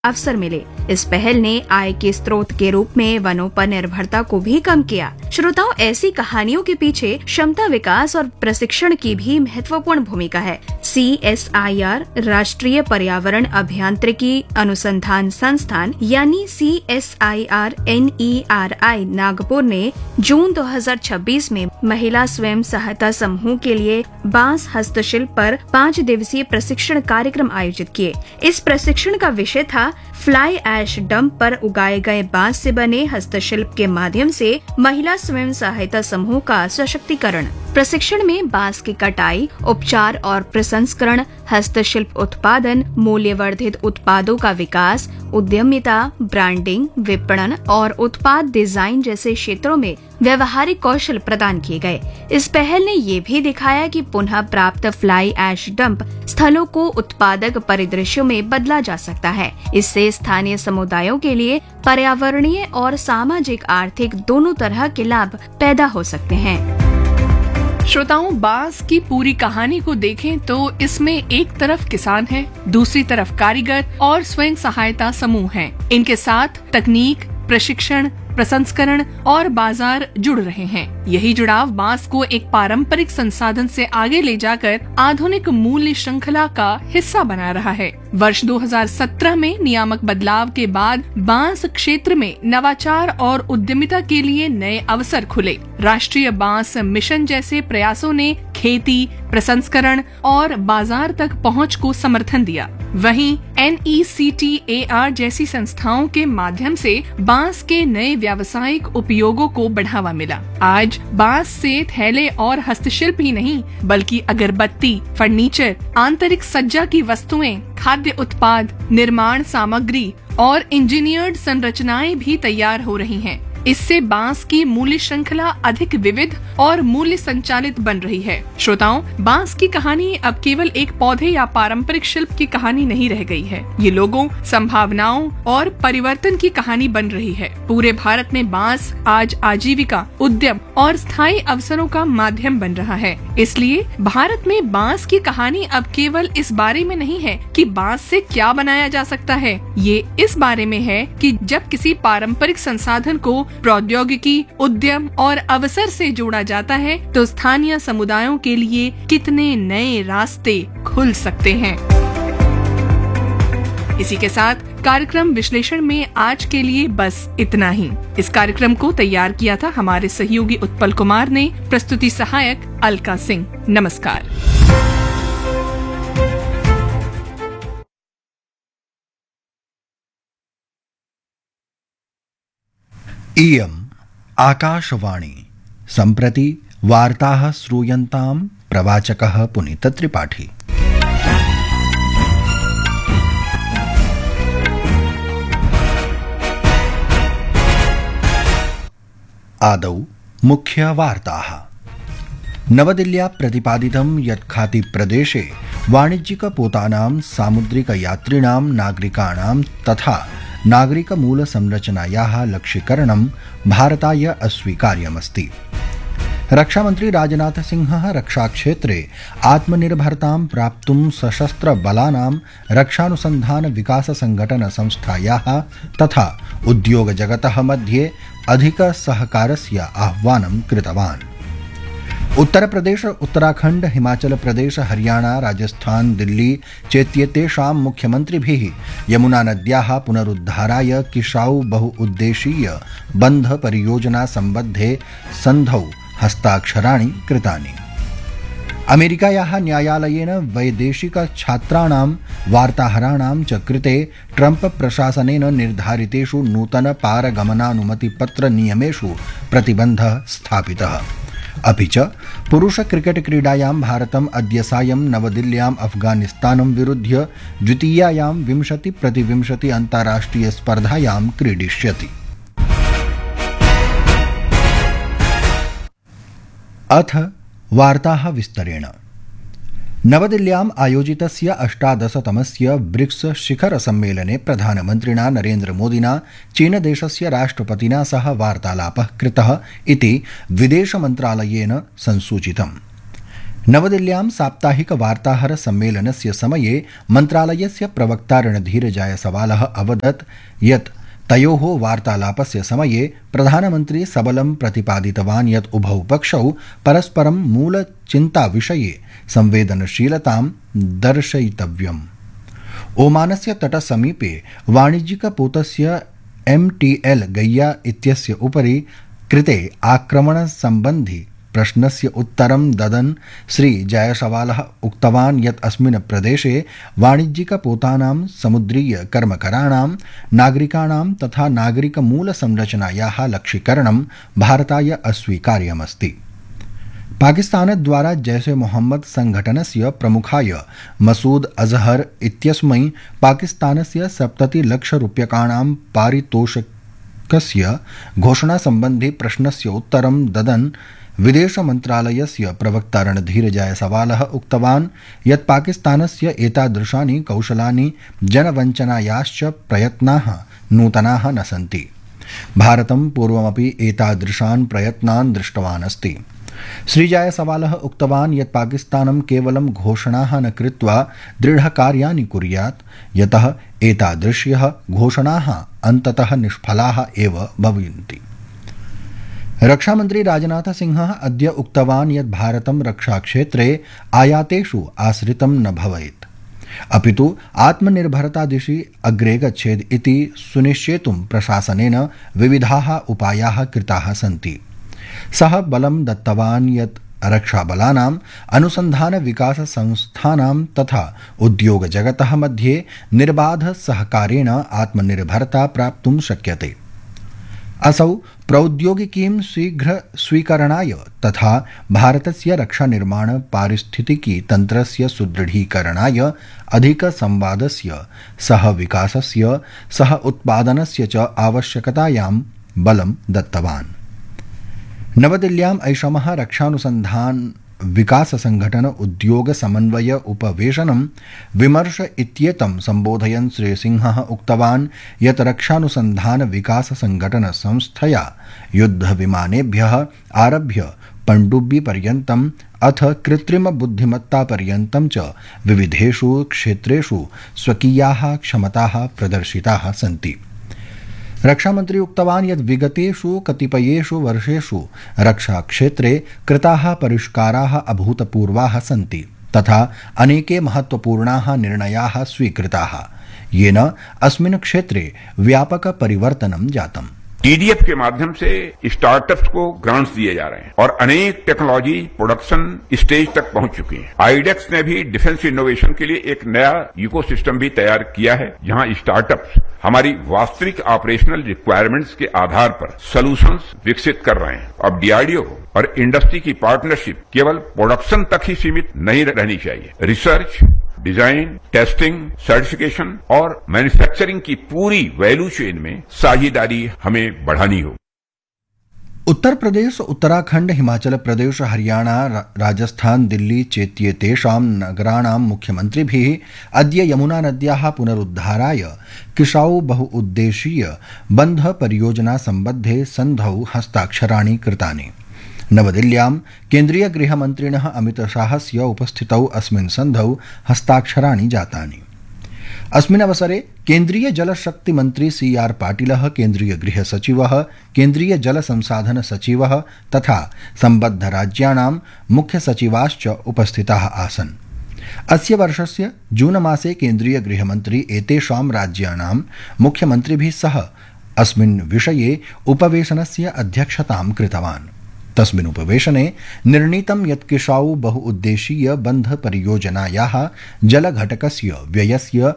अवसर मिले। इस पहल ने आय के स्रोत के रूप में वनों पर निर्भरता को भी कम किया। श्रोताओं, ऐसी कहानियों के पीछे क्षमता विकास और प्रशिक्षण की भी महत्वपूर्ण भूमिका है। CSIR राष्ट्रीय पर्यावरण अभियांत्रिकी अनुसंधान संस्थान यानी CSIR NERI नागपुर ने जून 2026 में महिला स्वयं सहायता समूह के लिए बांस हस्तशिल्प पर 5 दिवसीय प्रशिक्षण कार्यक्रम आयोजित किए। इस प्रशिक्षण का विषय था फ्लाई ऐश डंप पर उगाए गए बांस से बने हस्तशिल्प के माध्यम से महिला स्वयं सहायता समूह का सशक्तिकरण। प्रशिक्षण में बांस की कटाई, उपचार और प्रसंस्करण, हस्तशिल्प उत्पादन, मूल्यवर्धित उत्पादों का विकास, उद्यमिता, ब्रांडिंग, विपणन और उत्पाद डिजाइन जैसे क्षेत्रों में व्यवहारिक कौशल प्रदान किए गए। इस पहल ने ये भी दिखाया कि पुनः प्राप्त फ्लाई ऐश डंप स्थलों को उत्पादक परिदृश्यों में बदला जा सकता है। इससे स्थानीय समुदायों के लिए पर्यावरणीय और सामाजिक आर्थिक दोनों तरह के लाभ पैदा हो सकते हैं। श्रोताओं, बांस की पूरी कहानी को देखें तो इसमें एक तरफ किसान है, दूसरी तरफ कारीगर और स्वयं सहायता समूह हैं। इनके साथ तकनीक, प्रशिक्षण, प्रसंस्करण और बाजार जुड़ रहे हैं। यही जुड़ाव बांस को एक पारंपरिक संसाधन से आगे ले जाकर आधुनिक मूल्य श्रृंखला का हिस्सा बना रहा है। वर्ष 2017 में नियामक बदलाव के बाद बांस क्षेत्र में नवाचार और उद्यमिता के लिए नए अवसर खुले। राष्ट्रीय बांस मिशन जैसे प्रयासों ने खेती, प्रसंस्करण और बाजार तक पहुंच को समर्थन दिया। वहीं NECTAR जैसी संस्थाओं के माध्यम से बांस के नए व्यावसायिक उपयोगों को बढ़ावा मिला। आज बांस से थैले और हस्तशिल्प ही नहीं बल्कि अगरबत्ती, फर्नीचर, आंतरिक सज्जा की वस्तुएं, खाद्य उत्पाद, निर्माण सामग्री और इंजीनियर्ड संरचनाएं भी तैयार हो रही हैं। इससे बांस की मूल्य श्रृंखला अधिक विविध और मूल्य संचालित बन रही है। श्रोताओं, बांस की कहानी अब केवल एक पौधे या पारंपरिक शिल्प की कहानी नहीं रह गई है। ये लोगों, संभावनाओं और परिवर्तन की कहानी बन रही है। पूरे भारत में बांस आज आजीविका, उद्यम और स्थायी अवसरों का माध्यम बन रहा है। इसलिए भारत में बांस की कहानी अब केवल इस बारे में नहीं है कि बांस से क्या बनाया जा सकता है। ये इस बारे में है कि जब किसी पारंपरिक संसाधन को प्रौद्योगिकी, उद्यम और अवसर से जोड़ा जाता है तो स्थानीय समुदायों के लिए कितने नए रास्ते खुल सकते हैं। इसी के साथ कार्यक्रम विश्लेषण में आज के लिए बस इतना ही। इस कार्यक्रम को तैयार किया था हमारे सहयोगी उत्पल कुमार ने, प्रस्तुति सहायक अलका सिंह। नमस्कार। इयम् आकाशवाणी। सम्प्रति वार्ताः श्रूयन्ताम् प्रवाचकः पुनीत त्रिपाठी। आदौ मुख्यवार्ताः। नवदिल्ल्या प्रतिपादितं यत् खातीप्रदेशे वाणिज्यिकपोतानां, सामुद्रिकयात्रिणां, नागरिकाणां तथा नागरिकमूलसंरचनायाः लक्ष्यीकरणं भारताय अस्वीकार्यमस्ति। रक्षामन्त्री राजनाथ सिंहः रक्षाक्षेत्रे आत्मनिर्भरतां प्राप्तुं सशस्त्रबलानां रक्षानुसन्धान विकास संघटन संस्थायाः तथा उद्योगजगतः मध्ये अधिकसहकारस्य आह्वानं कृतवान्। उत्तर प्रदेश, उत्तराखंड, हिमाचल प्रदेश, हरियाणा, राजस्थान, दिल्ली चेत्येतेषां मुख्यमन्त्रिभिः यमुना नद्याः पुनरुद्धाराय किशाऊ बहुउद्देशीय बन्ध परियोजना सम्बद्धे सन्धौ हस्ताक्षराणि कृतानि। अमेरिकायाः न्यायालयेन वैदेशिक छात्राणां, वार्ताहराणां च कृते ट्रम्प प्रशासनेन निर्धारितेषु नूतन पारगमनानुमतिपत्र नियमेषु प्रतिबन्धः स्थापितः। अपि च पुरुष क्रिकेट क्रीडायां भारतम् अद्य सायं नवदिल्ल्याम् अफगानिस्तानं विरुध्य द्वितीयायां 20-20 अन्ताराष्ट्रिय स्पर्धायां क्रीडिष्यति। अथ वार्ताः विस्तरेण। नवदिल्ल्याम् आयोजितस्य 18तमस्य ब्रिक्स शिखर सम्मेलने प्रधानमन्त्रिणा नरेन्द्र मोदिना चीनदेशस्य राष्ट्रपतिना सह वार्तालापः कृतः इति विदेशमन्त्रालयेन संसूचितम्। नवदिल्ल्यां साप्ताहिक वार्ताहर सम्मेलनस्य समये मन्त्रालयस्य प्रवक्ता रणधीर जायसवालः अवदत् यत् तयोः वार्तालापस्य समये प्रधानमन्त्री सबलं प्रतिपादितवान् यत् उभौ पक्षौ परस्परं मूलचिन्ताविषये संवेदनशीलतां दर्शयितव्यम्। ओमानस्य तटसमीपे वाणिज्यिकपोतस्य MTL गैया इत्यस्य उपरि कृते आक्रमणसम्बन्धि प्रश्नस्य उत्तरं ददन् श्री जायसवालः उक्तवान् यत् अस्मिन् प्रदेशे वाणिज्यिकपोतानां समुद्रीय कर्मकराणां नागरिकाणां तथा नागरिकमूलसंरचनायाः लक्ष्यीकरणं भारताय अस्वीकार्यमस्ति। पाकिस्तानद्वारा जैशे मोहम्मद संघटनस्य प्रमुखाय मसूद अजहर इत्यस्मै पाकिस्तानस्य 70 लक्षरूप्यकाणां पारितोषिकस्य घोषणासम्बन्धि प्रश्नस्य उत्तरं ददन् विदेशमन्त्रालयस्य प्रवक्ता रणधीर जायसवालः उक्तवान् यत् पाकिस्तानस्य एतादृशानि कौशलानि जनवञ्चनायाश्च प्रयत्नाः नूतनाः न सन्ति। भारतं पूर्वमपि एतादृशान् प्रयत्नान् दृष्टवान् अस्ति। श्रीजायसवालः उक्तवान् यत् पाकिस्तानं केवलं घोषणाः न कृत्वा दृढकार्याणि कुर्यात्, यतः एतादृश्यः घोषणाः अन्ततः निष्फलाः एव भवन्ति। रक्षामन्त्री राजनाथ सिंहः अद्य उक्तवान् यत् भारतं रक्षाक्षेत्रे आयातेषु आश्रितं न भवेत्, अपितु आत्मनिर्भरता दिशि अग्रे गच्छेत् इति सुनिश्चेतुं प्रशासनेन विविधाः उपायाः कृताः सन्ति। सः बलं दत्तवान् यत् रक्षाबलानाम् अनुसन्धान विकास संस्थानां तथा उद्योगजगतः मध्ये निर्बाध सहकारेण आत्मनिर्भरता प्राप्तुं शक्यते। असौ प्रौद्योगिकीं शीघ्र स्वीकरणाय तथा भारतस्य रक्षानिर्माण पारिस्थितिकी तन्त्रस्य सुदृढीकरणाय अधिकसंवादस्य सह विकासस्य सह उत्पादनस्य च आवश्यकतायां बलं दत्तवान्। नवदिल्ल्याम् ऐषमः रक्षानुसन्धान विकास संघटन उद्योग समन्वय उपवेशनं विमर्श इत्येतं सम्बोधयन् श्री सिंहः उक्तवान् यत् रक्षानुसन्धान विकास संघटन संस्थया युद्धविमानेभ्यः आरभ्य पण्डुब्बी पर्यन्तम् अथ कृत्रिम बुद्धिमत्ता पर्यन्तं च विविधेषु क्षेत्रेषु स्वकीयाः क्षमताः प्रदर्शिताः सन्ति। रक्षामन्त्री उक्तवान् यत् विगतेषु कतिपयेषु वर्षेषु रक्षाक्षेत्रे कृताः परिष्काराः अभूतपूर्वाः सन्ति तथा अनेके महत्वपूर्णाः निर्णयाः स्वीकृताः, येन अस्मिन् क्षेत्रे व्यापक परिवर्तनं जातम्। टीडीएफ के माध्यम से स्टार्टअप्स को ग्रांट्स दिए जा रहे हैं और अनेक टेक्नोलॉजी प्रोडक्शन स्टेज तक पहुंच चुकी है। आईडेक्स ने भी डिफेंस इनोवेशन के लिए एक नया इकोसिस्टम भी तैयार किया है, जहां स्टार्टअप्स हमारी वास्तविक ऑपरेशनल रिक्वायरमेंट्स के आधार पर सॉल्यूशंस विकसित कर रहे हैं। अब डीआरडीओ और इंडस्ट्री की पार्टनरशिप केवल प्रोडक्शन तक ही सीमित नहीं रहनी चाहिए। रिसर्च, डिजाइन, टेस्टिंग, सर्टिफिकेशन और मैन्युफैक्चरिंग की पूरी वैल्यू चेन में साझेदारी हमें बढ़ानी होगी। उत्तर प्रदेश, उत्तराखंड, हिमाचल प्रदेश, हरियाणा, राजस्थान, दिल्ली चेत्येतेषां नगराणां मुख्यमन्त्रिभिः अद्य यमुना नद्याः पुनरुद्धाराय किशाऊ बहुउद्देशीय बन्ध परियोजना सम्बद्धे सन्धौ हस्ताक्षराणि कृतानि। नवदिल्ल्यां केन्द्रीय गृहमन्त्रिणः अमितशाहस्य उपस्थितौ अस्मिन् सन्धौ हस्ताक्षराणि जातानि। अस्मिन् अवसरे केन्द्रीय जलशक्ति मन्त्री CR पाटिलः, केन्द्रीय गृह सचिवः, केन्द्रीय जल संसाधन सचिवः तथा सम्बद्धराज्याणां मुख्य सचिवाश्च उपस्थिताः आसन्। अस्य वर्षस्य जून मासे केन्द्रीय गृहमन्त्री एतेषां राज्याणां मुख्यमन्त्रिभिः सह अस्मिन् विषये उपवेशनस्य अध्यक्षतां कृतवान्। तस्मिन् उपवेशने निर्णीतं यत् किशाऊ बहुउद्देशीय बन्ध परियोजनायाः जलघटकस्य व्ययस्य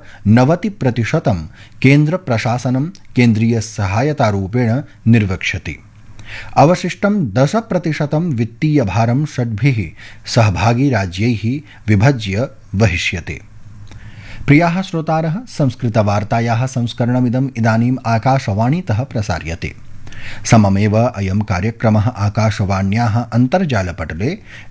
90% केन्द्र प्रशासनं केन्द्रीय सहायतारूपेण निर्वक्ष्यति। अवशिष्टं 10% वित्तीय भारं षड्भिः सहभागी राज्यैः विभज्य वहिष्यते। प्रियाः श्रोतारः, संस्कृतवार्तायाः संस्करणमिदम् इदानीम् आकाशवाणीतः प्रसार्यते। सममेव अयं कार्यक्रमः आकाशवाण्याः अन्तर्जालपटले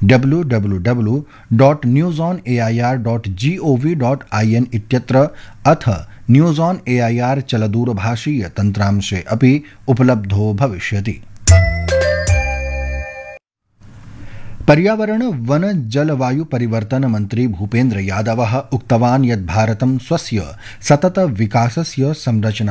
www.newsonair.gov.in इत्यत्र अथ न्यूज़ ऑन एआईआर चलदूरभाषीय तन्त्रांशे अपि उपलब्धो भविष्यति। पर्यावरण वन जलवायु परिवर्तन मन्त्री भूपेन्द्र यादवः उक्तवान् यत् भारतं स्वस्य सतत विकासस्य संरचना